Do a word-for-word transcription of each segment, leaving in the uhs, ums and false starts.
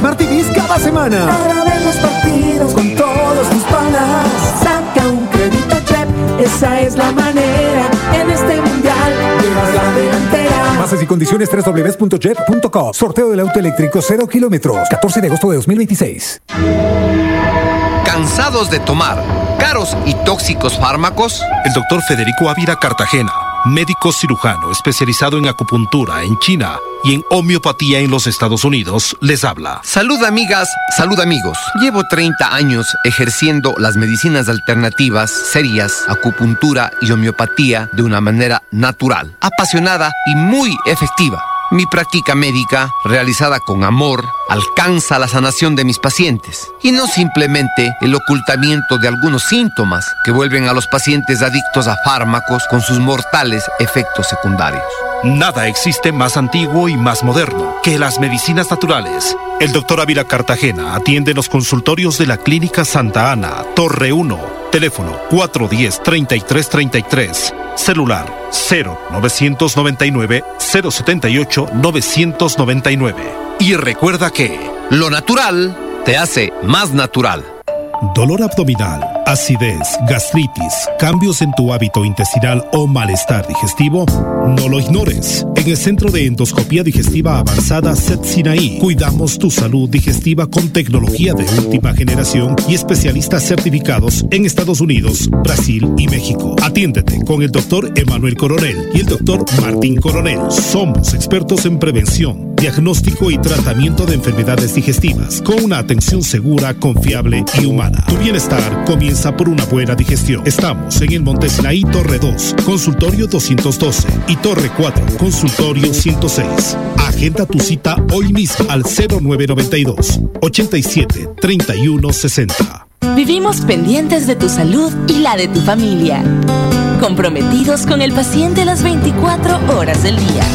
Smart T Vs cada semana. Para ver los partidos con todos tus panas. Saca un crédito Jet, esa es la manera. En este mundial llevas la delantera. Bases y condiciones doble u doble u doble u punto jet punto com. Sorteo del auto eléctrico cero kilómetros. catorce de agosto de dos mil veintiséis. ¿Cansados de tomar caros y tóxicos fármacos? El doctor Federico Ávila Cartagena, médico cirujano especializado en acupuntura en China y en homeopatía en los Estados Unidos, les habla. Salud, amigas, salud, amigos. Llevo treinta años ejerciendo las medicinas alternativas, serias, acupuntura y homeopatía de una manera natural, apasionada y muy efectiva. Mi práctica médica, realizada con amor, alcanza la sanación de mis pacientes y no simplemente el ocultamiento de algunos síntomas que vuelven a los pacientes adictos a fármacos con sus mortales efectos secundarios. Nada existe más antiguo y más moderno que las medicinas naturales. El doctor Ávila Cartagena atiende en los consultorios de la Clínica Santa Ana, Torre uno, teléfono cuatro uno cero, tres tres tres tres, celular cero novecientos noventa y nueve, cero setenta y ocho, novecientos noventa y nueve. Y recuerda que lo natural te hace más natural. Dolor abdominal, acidez, gastritis, cambios en tu hábito intestinal o malestar digestivo, no lo ignores. En el Centro de Endoscopía Digestiva Avanzada C E T Sinaí, cuidamos tu salud digestiva con tecnología de última generación y especialistas certificados en Estados Unidos, Brasil y México. Atiéndete con el doctor Emanuel Coronel y el doctor Martín Coronel. Somos expertos en prevención, diagnóstico y tratamiento de enfermedades digestivas con una atención segura, confiable y humana. Tu bienestar comienza por una buena digestión. Estamos en el Monte Sinaí, Torre dos, consultorio doscientos doce y Torre cuatro, consultorio ciento seis. Agenda tu cita hoy mismo al cero nueve noventa y dos, ochenta y siete, treinta y uno sesenta. Vivimos pendientes de tu salud y la de tu familia. Comprometidos con el paciente las veinticuatro horas del día.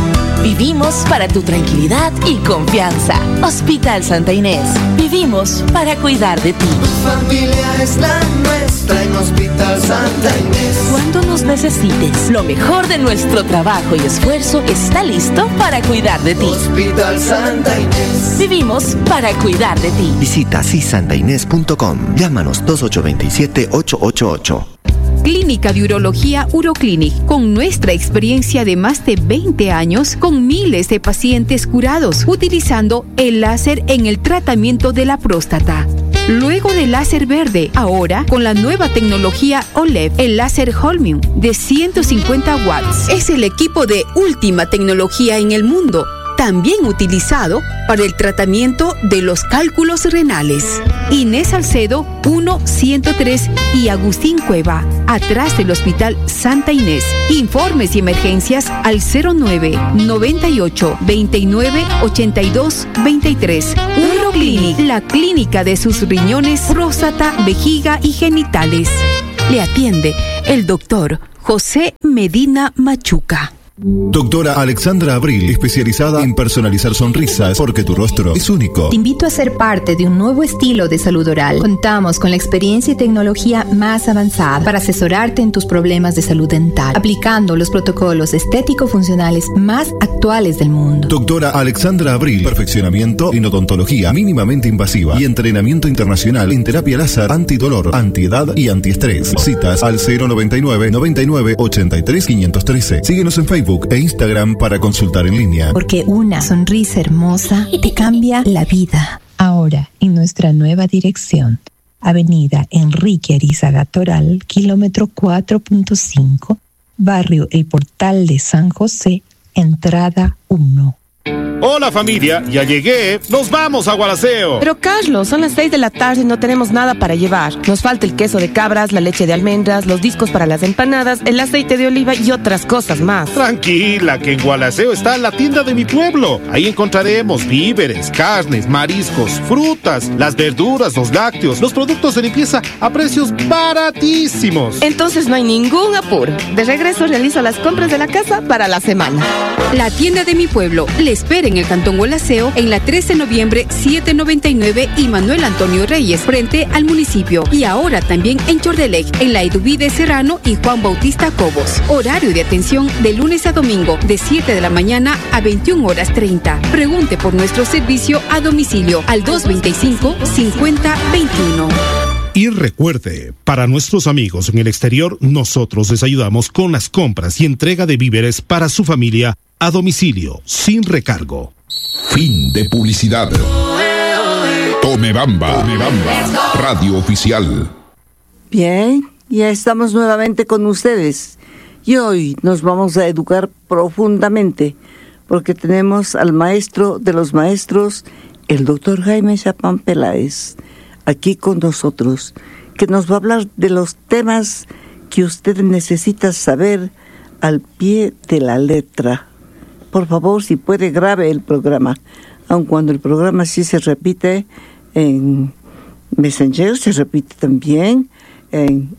Vivimos para tu tranquilidad y confianza. Hospital Santa Inés. Vivimos para cuidar de ti. Tu familia es la nuestra en Hospital Santa Inés. Cuando nos necesites, lo mejor de nuestro trabajo y esfuerzo está listo para cuidar de ti. Hospital Santa Inés. Vivimos para cuidar de ti. Visita si santa inés punto com. Llámanos dos ocho dos siete, ocho ocho ocho. Clínica de Urología Uroclinic, con nuestra experiencia de más de veinte años, con miles de pacientes curados, utilizando el láser en el tratamiento de la próstata. Luego del láser verde, ahora con la nueva tecnología O L E D, el láser Holmium de ciento cincuenta watts. Es el equipo de última tecnología en el mundo, también utilizado para el tratamiento de los cálculos renales. Inés Salcedo, uno ciento tres y Agustín Cueva, atrás del Hospital Santa Inés. Informes y emergencias al cero nueve, noventa y ocho, veintinueve, ochenta y dos, veintitrés. Uroclinic, la clínica de sus riñones, próstata, vejiga y genitales. Le atiende el doctor José Medina Machuca. Doctora Alexandra Abril, especializada en personalizar sonrisas, porque tu rostro es único. Te invito a ser parte de un nuevo estilo de salud oral. Contamos con la experiencia y tecnología más avanzada para asesorarte en tus problemas de salud dental, aplicando los protocolos estético-funcionales más actuales del mundo. Doctora Alexandra Abril, perfeccionamiento en odontología mínimamente invasiva y entrenamiento internacional en terapia láser, antidolor, antiedad y antiestrés. Citas al cero noventa y nueve, noventa y nueve, ochenta y tres, quinientos trece. Síguenos en Facebook e Instagram para consultar en línea. Porque una sonrisa hermosa te cambia la vida. Ahora, en nuestra nueva dirección, Avenida Enrique Arizaga Toral, kilómetro cuatro punto cinco, barrio El Portal de San José, entrada uno. Hola familia, ya llegué. Nos vamos a Gualaceo. Pero Carlos, son las seis de la tarde y no tenemos nada para llevar. Nos falta el queso de cabras, la leche de almendras, los discos para las empanadas, el aceite de oliva y otras cosas más. Tranquila, que en Gualaceo está la tienda de mi pueblo. Ahí encontraremos víveres, carnes, mariscos, frutas, las verduras, los lácteos, los productos de limpieza a precios baratísimos. Entonces no hay ningún apuro. De regreso realizo las compras de la casa para la semana. La tienda de mi pueblo le espera en el Cantón Gualaceo, en la trece de noviembre setecientos noventa y nueve y Manuel Antonio Reyes, frente al municipio. Y ahora también en Chordelec, en la Eduvide Serrano y Juan Bautista Cobos. Horario de atención de lunes a domingo, de siete de la mañana a veintiuna horas treinta. Pregunte por nuestro servicio a domicilio al dos veinticinco, cincuenta veintiuno. Y recuerde, para nuestros amigos en el exterior, nosotros les ayudamos con las compras y entrega de víveres para su familia a domicilio, sin recargo. Fin de publicidad. Tome Bamba, Tome Bamba, radio oficial. Bien, ya estamos nuevamente con ustedes. Y hoy nos vamos a educar profundamente, porque tenemos al maestro de los maestros, el doctor Jaime Chapán Peláez, aquí con nosotros, que nos va a hablar de los temas que usted necesita saber al pie de la letra. Por favor, si puede, grabe el programa, aun cuando el programa sí se repite en Messenger, se repite también en,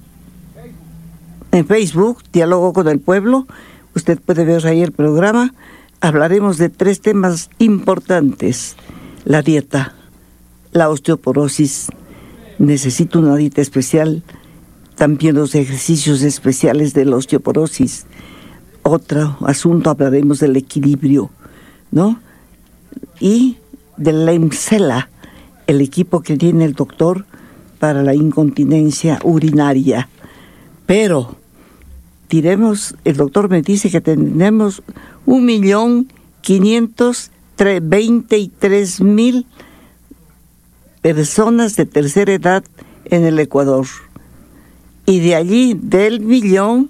en Facebook, Diálogo con el Pueblo. Usted puede ver ahí el programa. Hablaremos de tres temas importantes: la dieta, la osteoporosis, necesito una dieta especial, también los ejercicios especiales de la osteoporosis. Otro asunto, hablaremos del equilibrio, ¿no? Y de la EMSELA, el equipo que tiene el doctor para la incontinencia urinaria. Pero, diremos, el doctor me dice que tenemos un millón quinientos veintitrés mil personas de tercera edad en el Ecuador. Y de allí, del millón,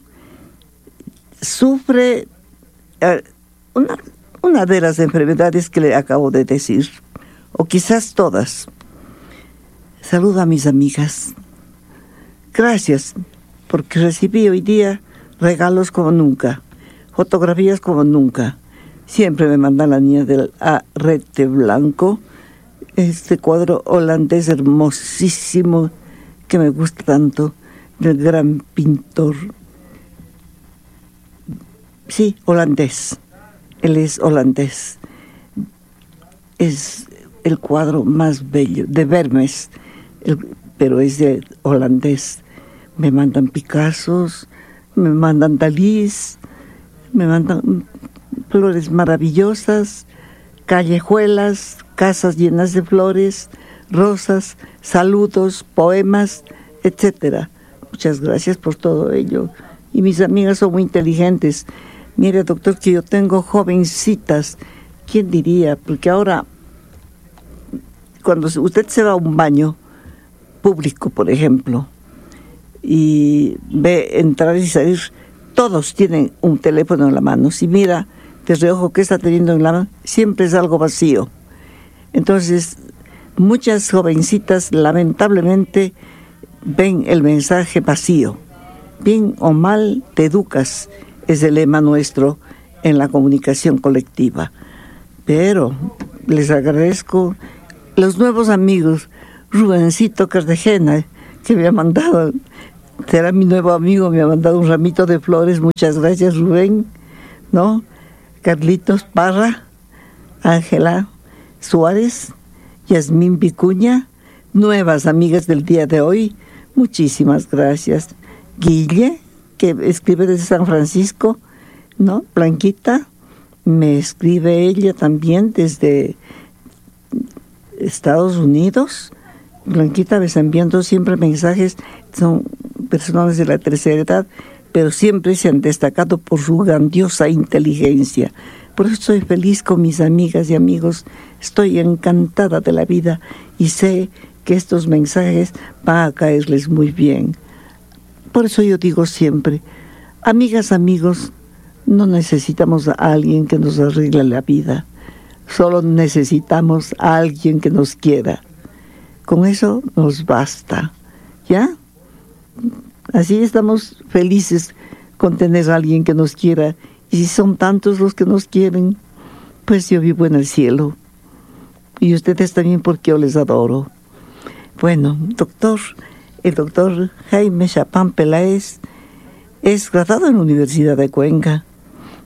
sufre eh, una, una de las enfermedades que le acabo de decir, o quizás todas. Saludo a mis amigas. Gracias, porque recibí hoy día regalos como nunca, fotografías como nunca. Siempre me mandan la niña del Arrete Blanco, este cuadro holandés hermosísimo que me gusta tanto, del gran pintor, sí, holandés, él es holandés, es el cuadro más bello, de Vermees, el, pero es de holandés. Me mandan Picassos, me mandan Dalís, me mandan flores maravillosas, callejuelas, casas llenas de flores, rosas, saludos, poemas, etcétera. Muchas gracias por todo ello. Y mis amigas son muy inteligentes. Mire, doctor, que yo tengo jovencitas. ¿Quién diría? Porque ahora, cuando usted se va a un baño público, por ejemplo, y ve entrar y salir, todos tienen un teléfono en la mano. Si mira de reojo qué está teniendo en la mano, siempre es algo vacío. Entonces, muchas jovencitas lamentablemente ven el mensaje vacío. Bien o mal te educas, es el lema nuestro en la comunicación colectiva. Pero les agradezco los nuevos amigos, Rubencito Cartagena, que me ha mandado, será mi nuevo amigo, me ha mandado un ramito de flores. Muchas gracias, Rubén, ¿no? Carlitos Parra, Ángela Suárez, Yasmín Vicuña, nuevas amigas del día de hoy, muchísimas gracias. Guille, que escribe desde San Francisco, ¿no? Blanquita, me escribe ella también desde Estados Unidos. Blanquita me está enviando siempre mensajes, son personas de la tercera edad, pero siempre se han destacado por su grandiosa inteligencia. Por eso estoy feliz con mis amigas y amigos, estoy encantada de la vida y sé que estos mensajes van a caerles muy bien. Por eso yo digo siempre, amigas, amigos, no necesitamos a alguien que nos arregle la vida, solo necesitamos a alguien que nos quiera. Con eso nos basta, ¿ya? Así estamos felices con tener a alguien que nos quiera. Y si son tantos los que nos quieren, pues yo vivo en el cielo. Y ustedes también, porque yo les adoro. Bueno, doctor, el doctor Jaime Chapán Peláez es graduado en la Universidad de Cuenca.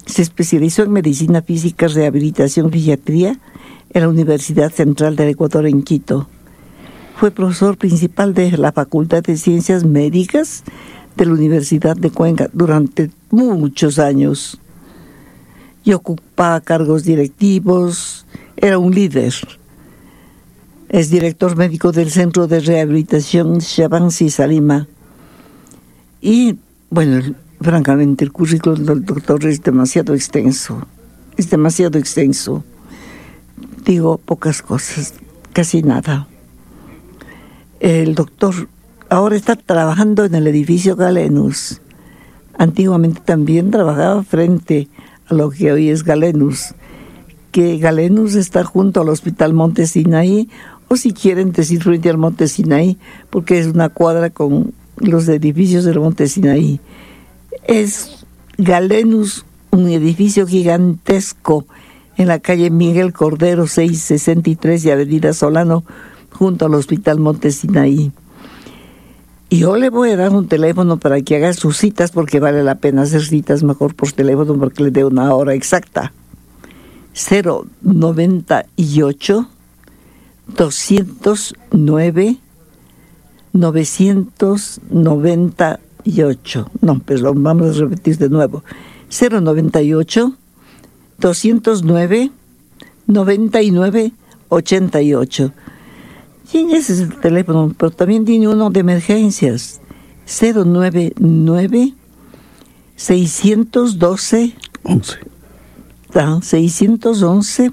Se especializó en medicina física, rehabilitación, psiquiatría en la Universidad Central del Ecuador en Quito. Fue profesor principal de la Facultad de Ciencias Médicas de la Universidad de Cuenca durante muchos años. Y ocupaba cargos directivos, era un líder. Es director médico del Centro de Rehabilitación Shabán Salima. Y, bueno, francamente, el currículum del doctor es demasiado extenso. Es demasiado extenso. Digo pocas cosas, casi nada. El doctor ahora está trabajando en el edificio Galenus. Antiguamente también trabajaba frente a lo que hoy es Galenus, que Galenus está junto al Hospital Monte Sinaí, o si quieren decir frente al Monte Sinaí, porque es una cuadra con los edificios del Monte Sinaí. Es Galenus, un edificio gigantesco en la calle Miguel Cordero seiscientos sesenta y tres y Avenida Solano, junto al Hospital Monte Sinaí. Y yo le voy a dar un teléfono para que haga sus citas, porque vale la pena hacer citas mejor por teléfono, porque le dé una hora exacta. cero noventa y ocho, doscientos nueve, novecientos noventa y ocho. No, perdón, vamos a repetir de nuevo. cero noventa y ocho, doscientos nueve, noventa y nueve, ochenta y ocho. Y ese es el teléfono, pero también tiene uno de emergencias. cero noventa y nueve, seiscientos doce, once. Ah, seiscientos once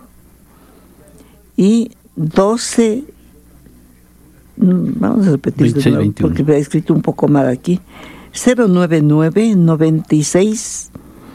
y doce. Vamos a repetir de nuevo, porque me ha escrito un poco mal aquí. cero noventa y nueve, noventa y seis,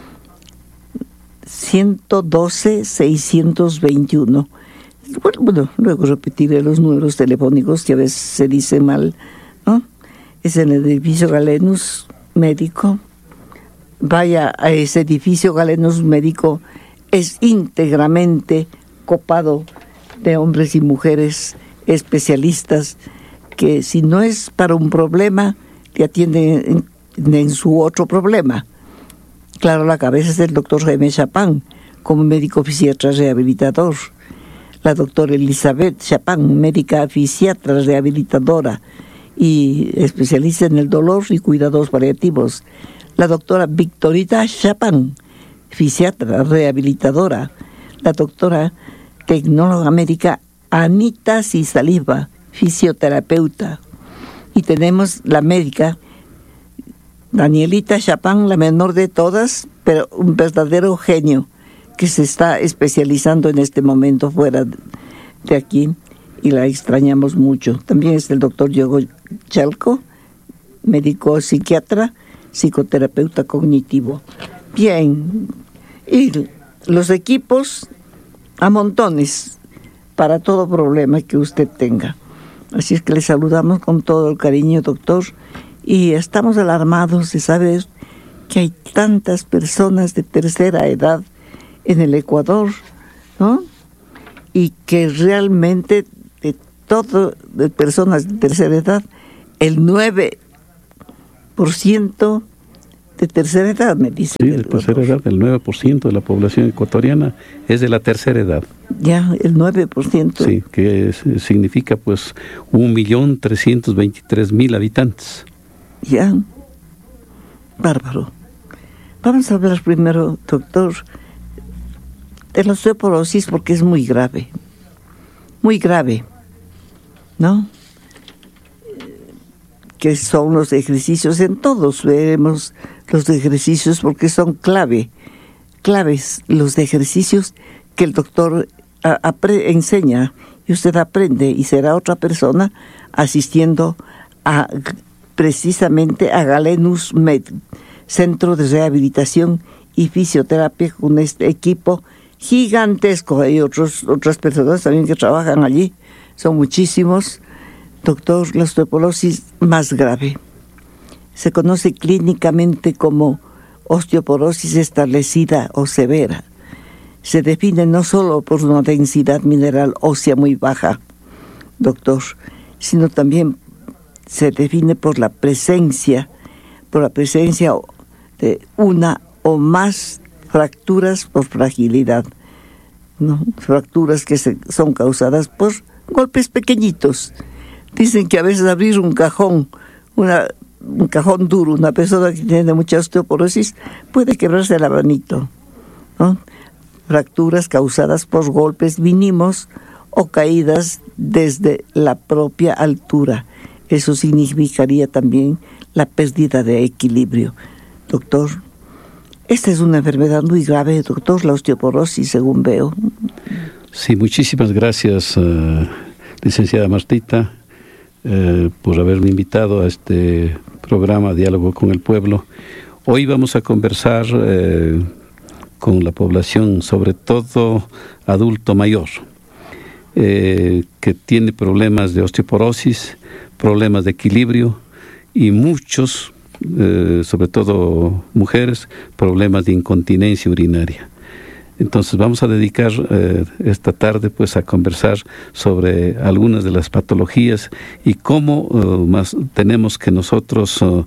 ciento doce, seiscientos veintiuno. Bueno, bueno, luego repetiré los números telefónicos que a veces se dice mal, ¿no? Es en el edificio Galenus Médico. Vaya a ese edificio Galenus Médico, es íntegramente copado de hombres y mujeres especialistas que, si no es para un problema, te atienden en, en su otro problema. Claro, la cabeza es del doctor Jaime Chapán, como médico fisiatra rehabilitador. La doctora Elizabeth Chapán, médica fisiatra rehabilitadora y especialista en el dolor y cuidados paliativos. La doctora Victorita Chapán, fisiatra rehabilitadora. La doctora tecnóloga médica Anita Cisaliva, fisioterapeuta. Y tenemos la médica Danielita Chapán, la menor de todas, pero un verdadero genio, que se está especializando en este momento fuera de aquí y la extrañamos mucho. También es el doctor Diego Chalco, médico psiquiatra, psicoterapeuta cognitivo. Bien, y los equipos a montones para todo problema que usted tenga. Así es que le saludamos con todo el cariño, doctor, y estamos alarmados de saber que hay tantas personas de tercera edad en el Ecuador, ¿no? Y que realmente de todo, de personas de tercera edad, el nueve por ciento de tercera edad, me dice. Sí, de tercera edad, el nueve por ciento de la población ecuatoriana es de la tercera edad. Ya, el nueve por ciento. Sí, que es, significa pues un millón trescientos veintitrés mil habitantes. Ya, bárbaro. Vamos a hablar primero, doctor, de la osteoporosis, porque es muy grave, muy grave, ¿no? Que son los ejercicios, en todos veremos los ejercicios porque son clave, claves los ejercicios que el doctor a, a, enseña y usted aprende y será otra persona asistiendo a precisamente a Galenus Med, Centro de Rehabilitación y Fisioterapia, con este equipo gigantesco. Hay otros, otras personas también que trabajan allí, son muchísimos. Doctor, la osteoporosis más grave se conoce clínicamente como osteoporosis establecida o severa. Se define no solo por una densidad mineral ósea muy baja, doctor, sino también se define por la presencia, por la presencia de una o más fracturas por fragilidad, ¿no? Fracturas que se, son causadas por golpes pequeñitos. Dicen que a veces abrir un cajón, una, un cajón duro, una persona que tiene mucha osteoporosis, puede quebrarse el abanico, ¿no? Fracturas causadas por golpes mínimos o caídas desde la propia altura. Eso significaría también la pérdida de equilibrio. Doctor, esta es una enfermedad muy grave, doctor, la osteoporosis, según veo. Sí, muchísimas gracias, uh, licenciada Martita, uh, por haberme invitado a este programa Diálogo con el Pueblo. Hoy vamos a conversar uh, con la población, sobre todo adulto mayor, eh, que tiene problemas de osteoporosis, problemas de equilibrio y muchos, eh, sobre todo mujeres, problemas de incontinencia urinaria. Entonces vamos a dedicar eh, esta tarde pues a conversar sobre algunas de las patologías y cómo uh, más tenemos que nosotros uh,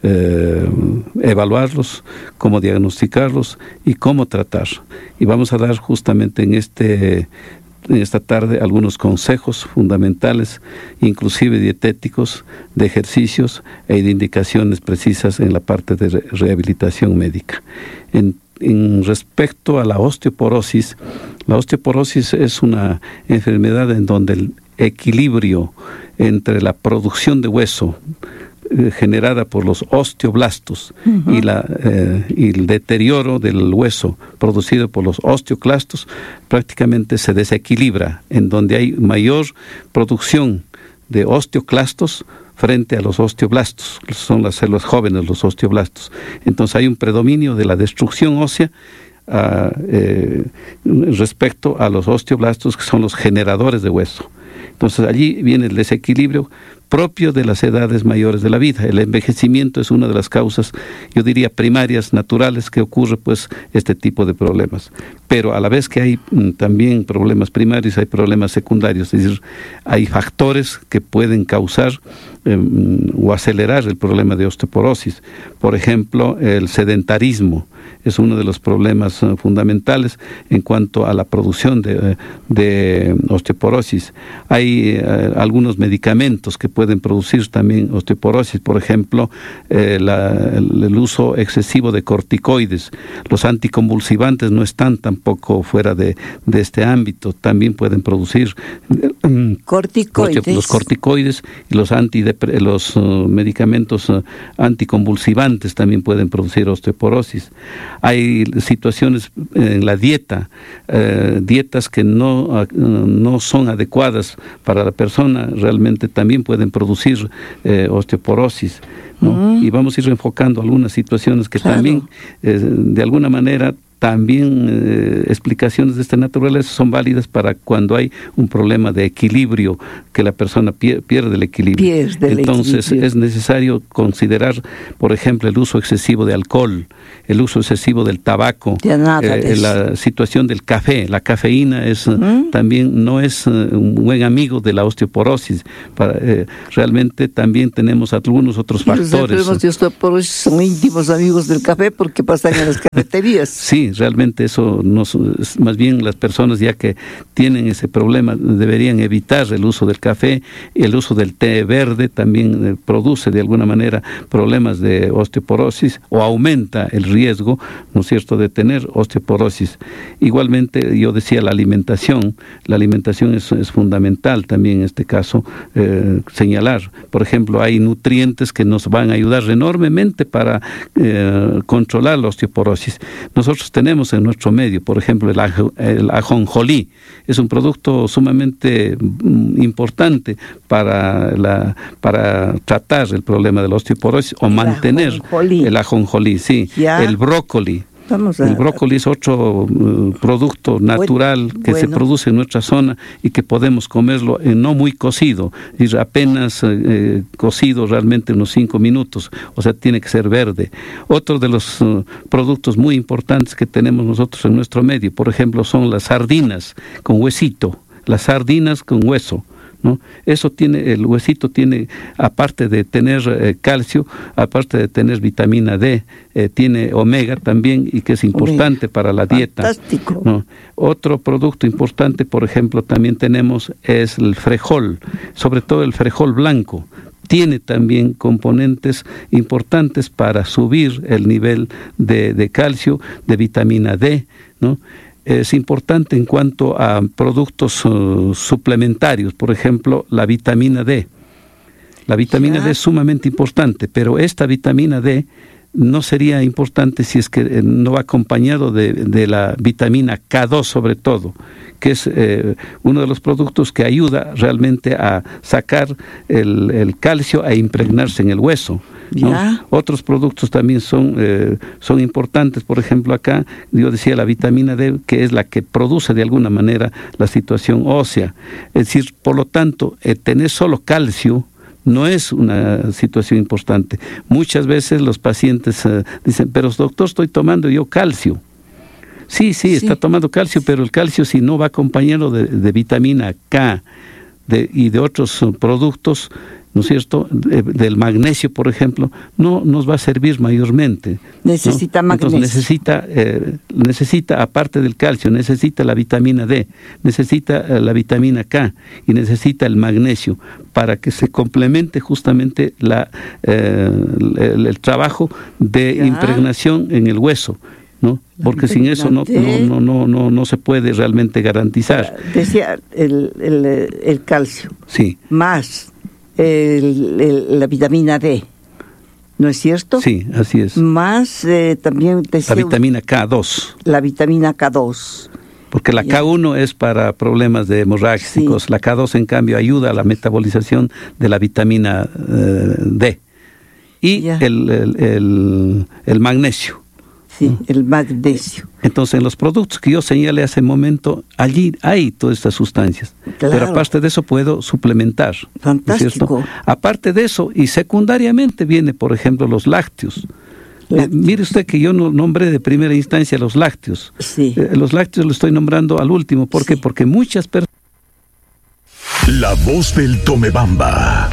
eh, evaluarlos, cómo diagnosticarlos y cómo tratar. Y vamos a dar justamente en este en esta tarde algunos consejos fundamentales, inclusive dietéticos, de ejercicios e de indicaciones precisas en la parte de re- rehabilitación médica. En En respecto a la osteoporosis, la osteoporosis es una enfermedad en donde el equilibrio entre la producción de hueso eh, generada por los osteoblastos uh-huh. y, la, eh, y el deterioro del hueso producido por los osteoclastos prácticamente se desequilibra, en donde hay mayor producción de osteoclastos frente a los osteoblastos, son las células jóvenes, los osteoblastos. Entonces hay un predominio de la destrucción ósea uh, eh, respecto a los osteoblastos, que son los generadores de hueso. Entonces allí viene el desequilibrio propio de las edades mayores de la vida. El envejecimiento es una de las causas, yo diría, primarias, naturales, que ocurre pues este tipo de problemas. Pero a la vez que hay mm, también problemas primarios, hay problemas secundarios, es decir, hay factores que pueden causar eh, o acelerar el problema de osteoporosis. Por ejemplo, el sedentarismo es uno de los problemas uh, fundamentales en cuanto a la producción de, de osteoporosis. Hay uh, algunos medicamentos que pueden producir también osteoporosis, por ejemplo, eh, la, el, el uso excesivo de corticoides. Los anticonvulsivantes no están tampoco fuera de, de este ámbito, también pueden producir eh, corticoides. Los corticoides y los, antidepre- los uh, medicamentos uh, anticonvulsivantes también pueden producir osteoporosis. Hay situaciones en la dieta, eh, dietas que no, uh, no son adecuadas para la persona, realmente también pueden producir eh, osteoporosis, ¿no? Mm. Y vamos a ir enfocando algunas situaciones que claro. también, eh, de alguna manera, también eh, explicaciones de esta naturaleza son válidas para cuando hay un problema de equilibrio, que la persona pier- pierde el equilibrio. Pierde el Entonces equilibrio. Es necesario considerar, por ejemplo, el uso excesivo de alcohol, el uso excesivo del tabaco, eh, la situación del café. La cafeína es ¿Mm? también no es uh, un buen amigo de la osteoporosis. Para, eh, realmente también tenemos algunos otros y factores. Los enfermos de osteoporosis son íntimos amigos del café porque pasan en las cafeterías. Sí, realmente eso no, más bien las personas ya que tienen ese problema deberían evitar el uso del café. El uso del té verde también eh, produce de alguna manera problemas de osteoporosis o aumenta el riesgo, ¿no es cierto?, de tener osteoporosis. Igualmente, yo decía la alimentación, la alimentación es, es fundamental también en este caso eh, señalar. Por ejemplo, hay nutrientes que nos van a ayudar enormemente para eh, controlar la osteoporosis. Nosotros tenemos en nuestro medio, por ejemplo, el, ajo, el ajonjolí. Es un producto sumamente importante para, la, para tratar el problema de la osteoporosis o el mantener ajonjolí. el ajonjolí, sí, ya. El brócoli. Vamos a... El brócoli es otro uh, producto natural bueno, que bueno. se produce en nuestra zona y que podemos comerlo eh, no muy cocido, y apenas eh, cocido realmente unos cinco minutos, o sea, tiene que ser verde. Otro de los uh, productos muy importantes que tenemos nosotros en nuestro medio, por ejemplo, son las sardinas con huesito, las sardinas con hueso. ¿no? Eso tiene, el huesito tiene, aparte de tener eh, calcio, aparte de tener vitamina D, eh, tiene omega también, y que es importante omega para la dieta. Fantástico. ¿No? Otro producto importante, por ejemplo, también tenemos es el frejol, sobre todo el frejol blanco. Tiene también componentes importantes para subir el nivel de, de calcio, de vitamina D, ¿no? Es importante en cuanto a productos uh, suplementarios, por ejemplo, la vitamina D. La vitamina ya. D es sumamente importante, pero esta vitamina D no sería importante si es que no va acompañado de, de la vitamina K dos sobre todo, que es eh, uno de los productos que ayuda realmente a sacar el, el calcio a impregnarse en el hueso, ¿no? Otros productos también son, eh, son importantes, por ejemplo acá, yo decía la vitamina D, que es la que produce de alguna manera la situación ósea. Es decir, por lo tanto, eh, tener solo calcio no es una situación importante. Muchas veces los pacientes uh, dicen, pero doctor, estoy tomando yo calcio. Sí, sí, sí, está tomando calcio, pero el calcio si no va acompañado de, de vitamina K de, y de otros uh, productos, ¿no es cierto?, de, del magnesio, por ejemplo, no nos va a servir mayormente. Necesita, ¿no?, magnesio. Entonces necesita, eh, necesita, aparte del calcio, necesita la vitamina D, necesita eh, la vitamina K y necesita el magnesio para que se complemente justamente la, eh, el, el trabajo de ya. impregnación en el hueso, ¿no? Porque sin eso no, no, no, no, no, no se puede realmente garantizar. Decía el, el, el calcio. Sí. Más el, el, la vitamina D, ¿no es cierto? Sí, así es. Más eh, también decía, la vitamina K dos. La vitamina K dos. Porque la K uno es para problemas de hemorrágicos, sí. La K dos en cambio ayuda a la metabolización de la vitamina eh, D. Y el, el, el, el magnesio. Sí, el magnesio. Entonces, en los productos que yo señalé hace un momento, allí hay todas estas sustancias. Claro. Pero aparte de eso puedo suplementar. Fantástico. ¿No es cierto? Aparte de eso, y secundariamente viene, por ejemplo, los lácteos. Eh, mire usted que yo no nombré de primera instancia los lácteos. Sí. Eh, los lácteos los estoy nombrando al último. ¿Por qué? Sí. Porque muchas personas... La voz del Tomebamba.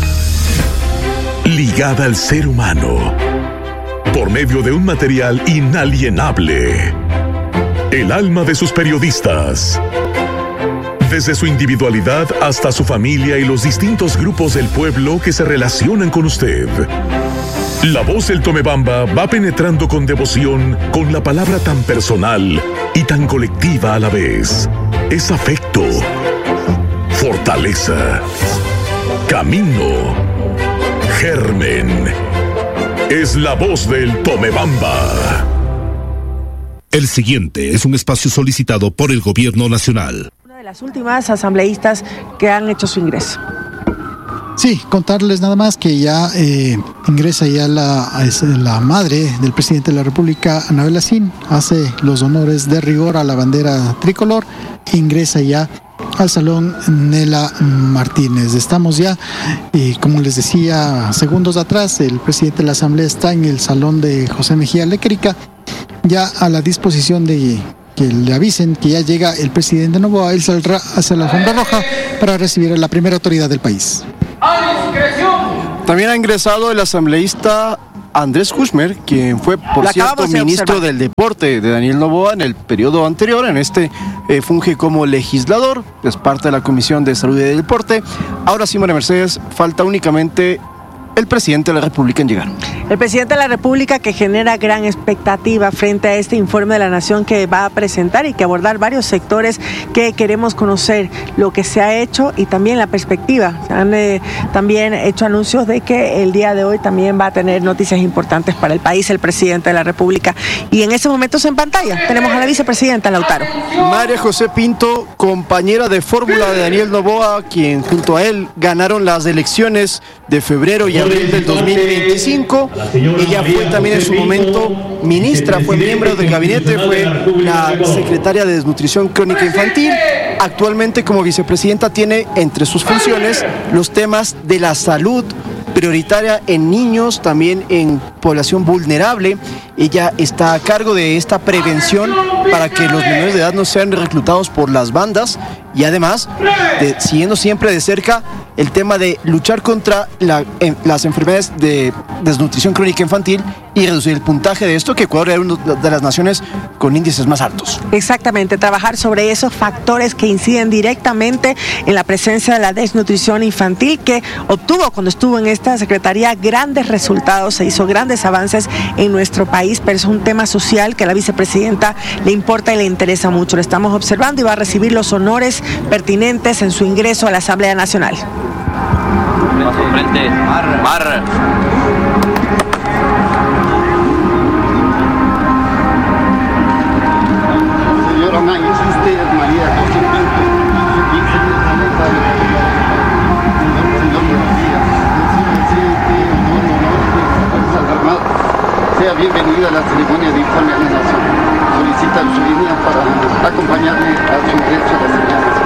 Ligada al ser humano. Por medio de un material inalienable. El alma de sus periodistas. Desde su individualidad hasta su familia y los distintos grupos del pueblo que se relacionan con usted. La voz del Tomebamba va penetrando con devoción con la palabra tan personal y tan colectiva a la vez. Es afecto, fortaleza, camino, germen. Es la voz del Tomebamba. El siguiente es un espacio solicitado por el Gobierno Nacional. Una de las últimas asambleístas que han hecho su ingreso. Sí, contarles nada más que ya eh, ingresa ya la, es la madre del presidente de la República, Anabel Asín, hace los honores de rigor a la bandera tricolor, ingresa ya al Salón Nela Martínez. Estamos ya, eh, como les decía segundos atrás, el presidente de la Asamblea está en el Salón de José Mejía Lequerica, ya a la disposición de que le avisen que ya llega el presidente Noboa. Él saldrá hacia la alfombra roja para recibir a la primera autoridad del país. También ha ingresado el asambleísta Andrés Kushmer, quien fue, por cierto, ministro del Deporte de Daniel Noboa en el periodo anterior. En este eh, funge como legislador, es parte de la Comisión de Salud y de Deporte. Ahora sí, María Mercedes, falta únicamente el presidente de la República en llegar. El presidente de la República, que genera gran expectativa frente a este informe de la Nación que va a presentar y que abordar varios sectores que queremos conocer lo que se ha hecho y también la perspectiva. Se han eh, también hecho anuncios de que el día de hoy también va a tener noticias importantes para el país el presidente de la República. Y en ese momento en pantalla tenemos a la vicepresidenta Lautaro. María José Pinto, compañera de fórmula de Daniel Noboa, quien junto a él ganaron las elecciones de febrero y abril del dos mil veinticinco. Ella fue también en su momento ministra, fue miembro del gabinete, fue la secretaria de Desnutrición Crónica Infantil. Actualmente, como vicepresidenta, tiene entre sus funciones los temas de la salud prioritaria en niños, también en población vulnerable. Ella está a cargo de esta prevención para que los menores de edad no sean reclutados por las bandas y además de, siguiendo siempre de cerca el tema de luchar contra la, en, las enfermedades de desnutrición crónica infantil y reducir el puntaje de esto, que Ecuador era una de las naciones con índices más altos. Exactamente, trabajar sobre esos factores que inciden directamente en la presencia de la desnutrición infantil, que obtuvo cuando estuvo en esta secretaría grandes resultados, se hizo grandes avances en nuestro país, pero es un tema social que a la vicepresidenta le importa y le interesa mucho. Lo estamos observando y va a recibir los honores pertinentes en su ingreso a la Asamblea Nacional. Frente, mar, mar. Señora, no existe María José Pinto. Sea bienvenida a la ceremonia de informe a la nación. Solicita su línea para acompañarme a su ingreso a la señal.